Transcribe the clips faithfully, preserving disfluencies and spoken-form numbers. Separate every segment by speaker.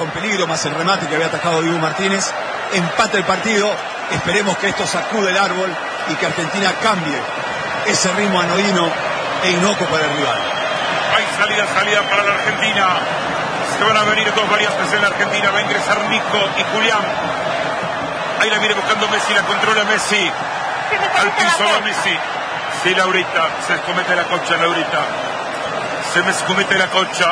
Speaker 1: con peligro, más el remate que había atacado Dibu Martínez. Empata el partido, esperemos que esto sacude el árbol y que Argentina cambie ese ritmo anodino e inocuo para el rival.
Speaker 2: Hay salida, salida para la Argentina. Se van a venir dos variantes en la Argentina. Va a ingresar Nico y Julián. Ahí la viene buscando Messi, la controla Messi. Al piso va Messi. Sí, Laurita, se escomete la concha, Laurita. Se me escomete la concha.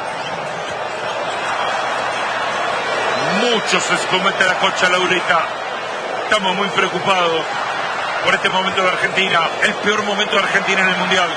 Speaker 2: Mucho se escomete la concha, Laurita. Estamos muy preocupados por este momento de Argentina. El peor momento de Argentina en el Mundial.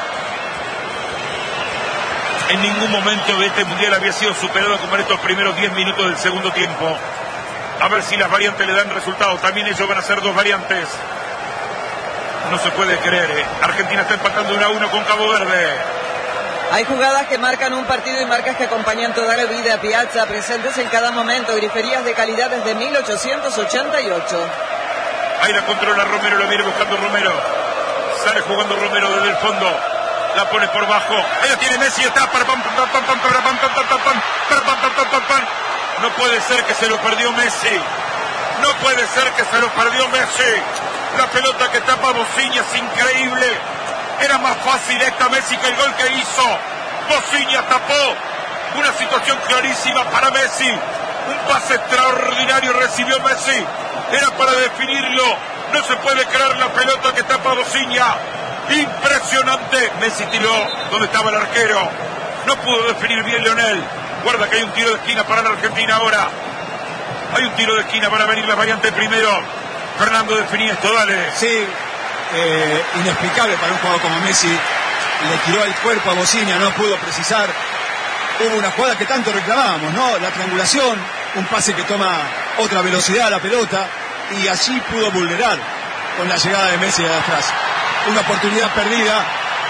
Speaker 2: En ningún momento de este Mundial había sido superado como en estos primeros diez minutos del segundo tiempo. A ver si las variantes le dan resultados. También ellos van a hacer dos variantes. No se puede creer, ¿eh? Argentina está empatando uno a uno con Cabo Verde.
Speaker 3: Hay jugadas que marcan un partido y marcas que acompañan toda la vida. Piazza, presentes en cada momento. Griferías de calidad desde mil ochocientos ochenta y ocho.
Speaker 2: Ahí la controla Romero, la viene buscando Romero. Sale jugando Romero desde el fondo. La pone por bajo. Ahí la tiene Messi. Está. No puede ser que se lo perdió Messi. No puede ser que se lo perdió Messi. La pelota que tapa Bociña es increíble. Era más fácil esta Messi que el gol que hizo. Bociña tapó. Una situación clarísima para Messi. Un pase extraordinario recibió Messi. Era para definirlo. No se puede creer la pelota que tapa Bociña. Impresionante. Messi tiró donde estaba el arquero. No pudo definir bien Leonel. Guarda que hay un tiro de esquina para la Argentina ahora. Hay un tiro de esquina para venir la variante primero. Fernando, definí esto, dale.
Speaker 1: Sí, eh, inexplicable para un jugador como Messi. Le tiró el cuerpo a Bociña, no pudo precisar. Hubo una jugada que tanto reclamábamos, ¿no? La triangulación, un pase que toma otra velocidad a la pelota y allí pudo vulnerar con la llegada de Messi de atrás. Una oportunidad perdida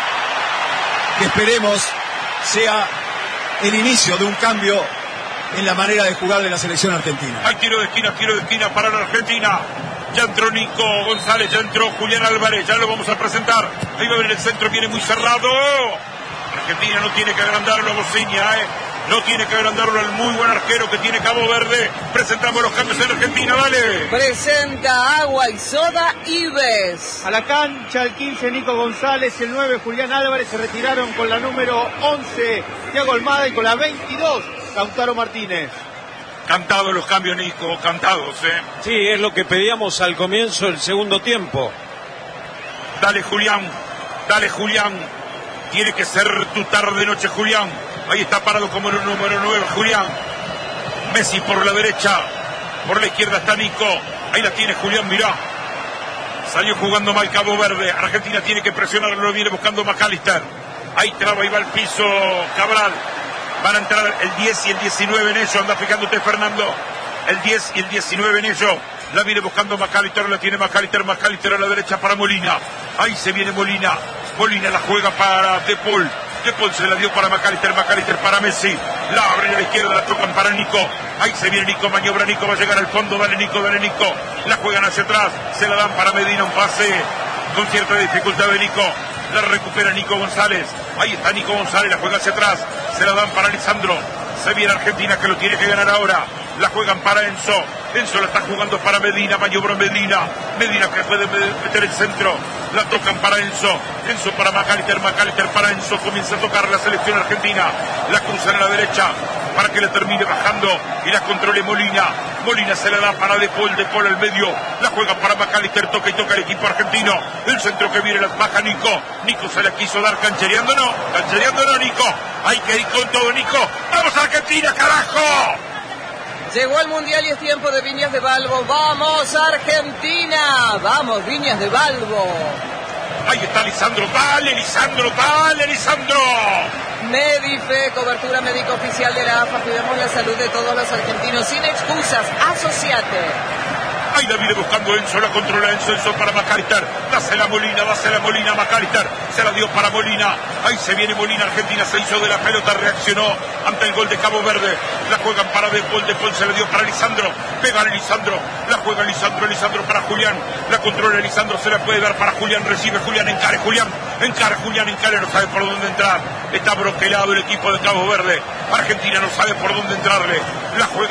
Speaker 1: que esperemos sea el inicio de un cambio en la manera de jugar de la selección argentina.
Speaker 2: Hay tiro de esquina, tiro de esquina para la Argentina. Ya entró Nico González, ya entró Julián Álvarez, ya lo vamos a presentar. Ahí va a ver el centro, viene muy cerrado. Argentina no tiene que agrandarlo a Bociña, ¿eh? No tiene que agrandarlo al muy buen arquero que tiene Cabo Verde. Presentamos los cambios en Argentina, dale.
Speaker 3: Presenta Agua y Soda Ives.
Speaker 4: A la cancha el quince Nico González, el nueve Julián Álvarez, se retiraron con la número once Thiago Almada y con la veintidós Lautaro Martínez.
Speaker 2: Cantados los cambios, Nico, cantados, ¿eh?
Speaker 5: Sí, es lo que pedíamos al comienzo del segundo tiempo.
Speaker 2: Dale, Julián, dale, Julián. Tiene que ser tu tarde noche, Julián. Ahí está parado como el número nueve, Julián. Messi por la derecha, por la izquierda está Nico. Ahí la tiene Julián, mirá. Salió jugando mal Cabo Verde. Argentina tiene que presionarlo, lo viene buscando McAllister. Ahí traba y va al piso Cabral. Van a entrar el diez y el diecinueve en ello. Anda fijándote, Fernando. El diez y el diecinueve en ello. La viene buscando McAllister. La tiene McAllister. McAllister a la derecha para Molina. Ahí se viene Molina. Molina la juega para De Paul. De Paul se la dio para McAllister. McAllister para Messi. La abren a la izquierda. La tocan para Nico. Ahí se viene Nico. Maniobra Nico. Va a llegar al fondo. Dale Nico. Dale Nico. La juegan hacia atrás. Se la dan para Medina. Un pase con cierta dificultad de Nico. La recupera Nico González. Ahí está Nico González. La juega hacia atrás. Se la dan para Lisandro. Se viene Argentina que lo tiene que ganar ahora. La juegan para Enzo. Enzo la está jugando para Medina. Maniobra Medina. Medina que puede meter el centro. La tocan para Enzo. Enzo para McAllister. McAllister para Enzo. Comienza a tocar la selección argentina. La cruzan a la derecha para que le termine bajando y la controle Molina. Molina se la da para De Paul. De Paul al medio. La juega para McAllister. Toca y toca el equipo argentino. El centro que viene la baja Nico. Nico se la quiso dar. Canchereando no. Canchereando no, Nico. Hay que ir con todo, Nico. ¡Vamos Argentina, carajo!
Speaker 3: Llegó el Mundial y es tiempo de Viñas de Balbo. ¡Vamos, Argentina! ¡Vamos, Viñas de Balbo!
Speaker 2: Ahí está Lisandro. ¡Dale, Lisandro! ¡Dale, Lisandro!
Speaker 3: Medife, cobertura médica oficial de la A F A. Cuidemos la salud de todos los argentinos. Sin excusas, asociate.
Speaker 2: Ahí la viene buscando Enzo, la controla Enzo, Enzo para McAllister. Dásela Molina, dásela Molina, McAllister. Se la dio para Molina. Ahí se viene Molina. Argentina se hizo de la pelota, reaccionó ante el gol de Cabo Verde. La juegan para De Paul, De Paul se la dio para Lisandro. Pega a Lisandro, la juega Lisandro, Lisandro para Julián. La controla Lisandro, se la puede dar para Julián. Recibe Julián, encare Julián. Encare Julián, encare, no sabe por dónde entrar. Está broquelado el equipo de Cabo Verde. Argentina no sabe por dónde entrarle. La juega